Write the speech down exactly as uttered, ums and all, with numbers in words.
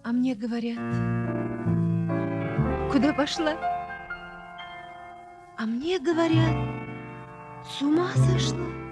А мне говорят: "Куда пошла?" А мне говорят: "С ума сошла".